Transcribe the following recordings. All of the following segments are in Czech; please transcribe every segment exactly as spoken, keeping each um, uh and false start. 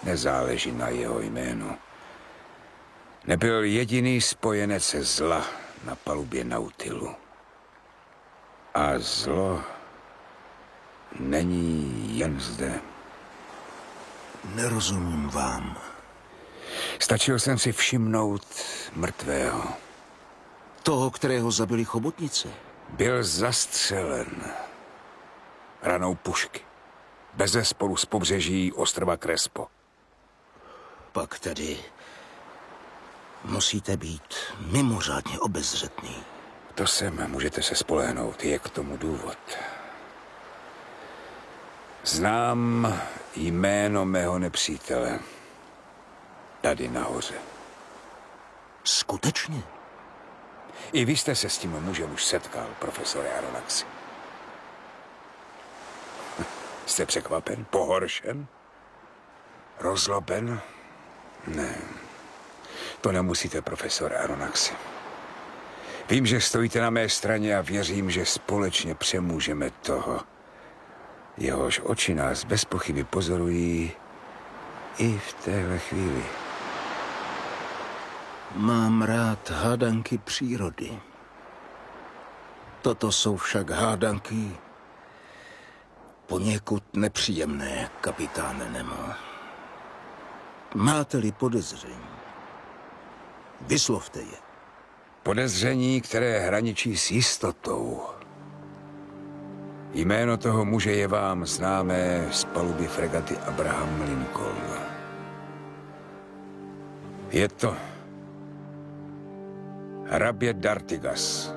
nezáleží na jeho jménu. Nebyl jediný spojenec zla na palubě Nautilu. A zlo není jen zde. Nerozumím vám. Stačil jsem si všimnout mrtvého. Toho, kterého zabili chobotnice? Byl zastřelen ranou pušky. Bezesporu z pobřeží ostrova Crespo. Pak tedy musíte být mimořádně obezřetný. To jsem, můžete se spolehnout, je k tomu důvod. Znám jméno mého nepřítele. Tady nahoře. Skutečně? I vy jste se s tím mužem už setkal, profesore Aronnaxi. Jste překvapen? Pohoršen? Rozloben? Ne. To nemusíte, profesor Aronnaxi. Vím, že stojíte na mé straně a věřím, že společně přemůžeme toho, jehož oči nás bez pochyby pozorují i v téhle chvíli. Mám rád hádanky přírody. Toto jsou však hádanky poněkud nepříjemné, kapitáne Nemo. Máte-li podezření, vyslovte je. Podezření, které hraničí s jistotou. Jméno toho muže je vám známé z paluby fregaty Abraham Lincoln. Je to hrabě d'Artigas.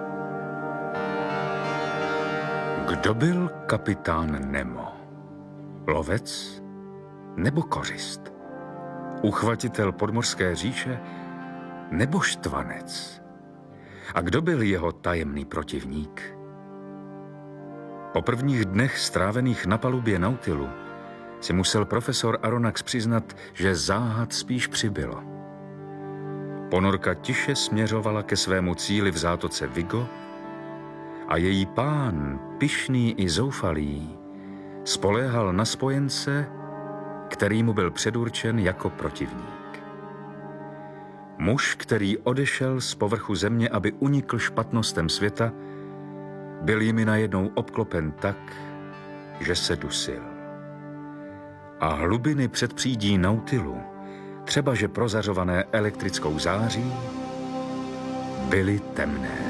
Kdo byl kapitán Nemo? Lovec nebo kořist? Uchvatitel podmořské říše nebo štvanec? A kdo byl jeho tajemný protivník? Po prvních dnech strávených na palubě Nautilu si musel profesor Aronnax přiznat, že záhad spíš přibylo. Ponorka tiše směřovala ke svému cíli v zátoce Vigo a její pán, pyšný i zoufalý, spoléhal na spojence, který mu byl předurčen jako protivník. Muž, který odešel z povrchu země, aby unikl špatnostem světa, byl jimi najednou obklopen tak, že se dusil. A hlubiny předpřídí Nautilu, třeba že prozařované elektrickou září, byly temné.